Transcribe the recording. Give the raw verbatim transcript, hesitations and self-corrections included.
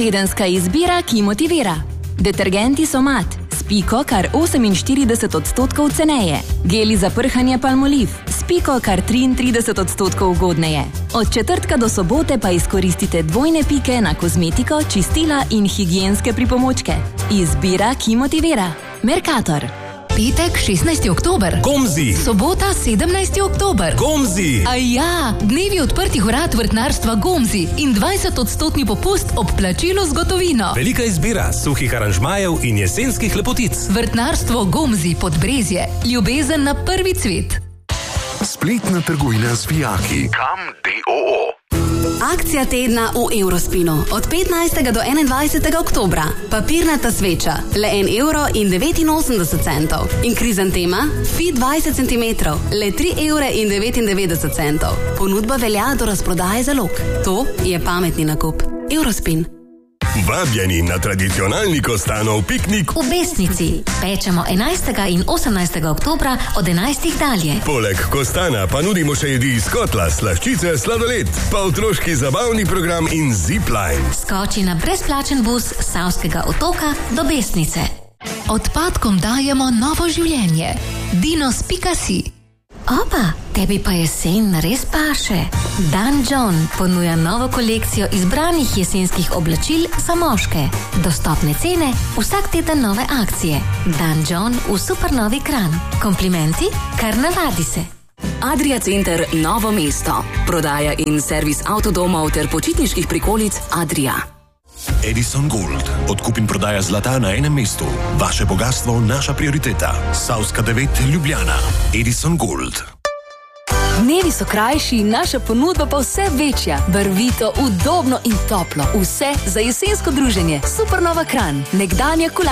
Tedenska izbira, ki motivira. Detergenti Somat s piko kar oseminštirideset odstotkov ceneje. Geli za prhanje Palmolive s piko kar triintrideset odstotkov ugodneje. Od četrtka do sobote pa izkoristite dvojne pike na kozmetiko, čistila in higienske pripomočke. Izbira, ki motivira. Mercator. Petek, šestnajsti oktober. Gomzi. Sobota, sedemnajsti oktober. Gomzi. A ja, dnevi odprtih vrat vrtnarstva Gomzi in dvajset odstotni popust ob plačilu z gotovino. Velika izbira suhih aranžmajev in jesenskih lepotic. Vrtnarstvo Gomzi, Podbrezje. Ljubezen na prvi cvet. Spletna trgovina z vijaki. Kam D O O. Akcija tedna v Eurospinu. Od petnajstega do enaindvajsetega oktobra. Papirnata sveča. Le en evro in devetinosemdeset centov. In krizantema? Fi dvajset centimetrov. Le tri evre in devetindevetdeset centov. Ponudba velja do razprodaje zalog. To je pametni nakup. Eurospin. Vabljeni na tradicionalni Kostanov piknik v Besnici. Pečemo enajstega in osemnajstega oktobra od enajstih dalje. Poleg Kostana pa nudimo še jedi iz kotla, slaščice, sladoled, pa otroški zabavni program in zipline. Skoči na brezplačen bus s Savskega otoka do Besnice. Odpadkom dajemo novo življenje. Dinos pika si. Opa, tebi pa jesen res paše. Dan John ponuja novo kolekcijo izbranih jesenskih oblačil za moške. Dostopne cene, vsak teden nove akcije. Dan John v supernovi Kranj. Komplimenti? Kar navadi se. Adria Center Novo mesto. Prodaja in servis avtodomov ter počitniških prikolic Adria. Edison Gold. Odkup in prodaja zlata na enem mestu. Vaše bogatstvo, naša prioriteta. Savska devet, Ljubljana. Edison Gold. Dnevi so krajši, naša ponudba pa vse večja. Barvito, udobno in toplo. Vse za jesensko druženje. Supernova Kranj. Nekdanja Kolar.